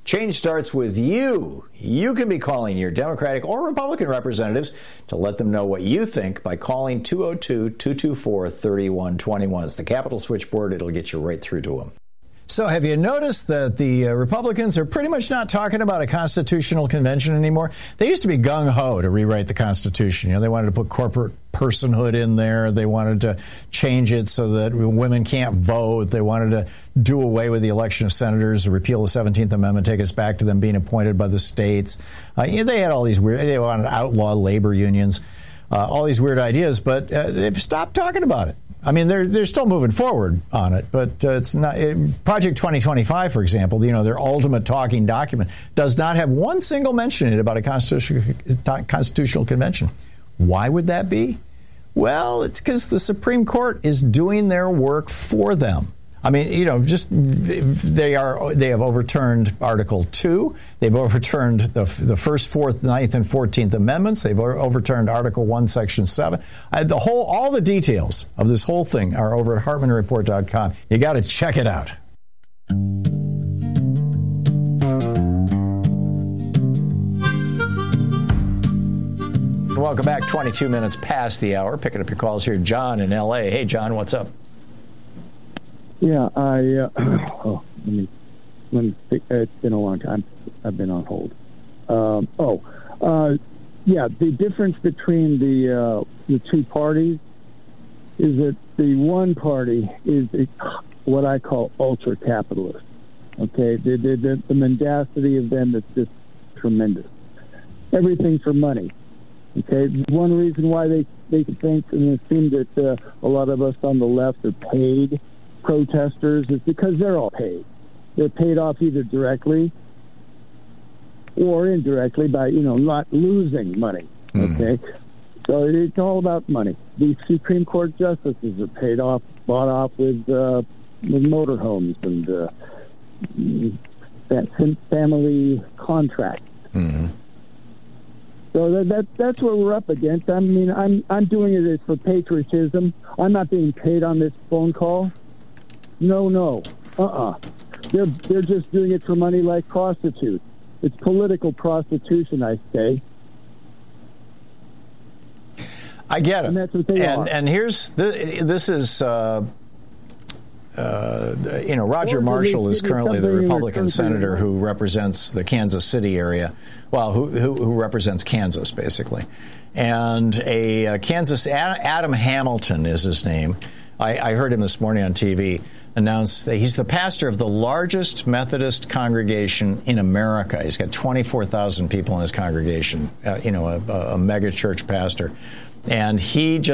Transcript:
Change starts with you. You can be calling your Democratic or Republican representatives to let them know what you think by calling 202-224-3121. It's the Capitol switchboard. It'll get you right through to them. So have you noticed that the Republicans are pretty much not talking about a constitutional convention anymore? They used to be gung-ho to rewrite the Constitution. You know, they wanted to put corporate personhood in there. They wanted to change it so that women can't vote. They wanted to do away with the election of senators, repeal the 17th Amendment, take us back to them being appointed by the states. They had all these weird, they wanted to outlaw labor unions, all these weird ideas, but they've stopped talking about it. I mean, they're still moving forward on it, but it's not. Project 2025, for example, you know, their ultimate talking document does not have one single mention in it about a constitutional convention. Why would that be? Well, it's because the Supreme Court is doing their work for them. I mean, you know, just they have overturned Article 2. They've overturned the First, Fourth, Ninth, and 14th Amendments. They've overturned Article 1, Section 7. All the details of this whole thing are over at HartmannReport.com. You got to check it out. Welcome back. 22 minutes past the hour. Picking up your calls here. John in L.A. Hey, John, what's up? Yeah, it's been a long time. I've been on hold. The difference between the two parties is that the one party is what I call ultra-capitalist. Okay, the mendacity of them is just tremendous. Everything for money. Okay, one reason why they think and assume that a lot of us on the left are paid protesters is because they're all paid. They're paid off either directly or indirectly by, you know, not losing money. Okay, so it's all about money. These Supreme Court justices are bought off with motorhomes and family contracts. Mm-hmm. So that's what we're up against. I mean, I'm doing it for patriotism. I'm not being paid on this phone call. No. They're just doing it for money like prostitutes. It's political prostitution, I say. I get it. And that's what they are. And here's this is Roger Marshall is currently the Republican senator who represents the Kansas City area. Well, who represents Kansas basically, and Adam Hamilton is his name. I heard him this morning on TV announce that he's the pastor of the largest Methodist congregation in America. He's got 24,000 people in his congregation, a mega church pastor. And he just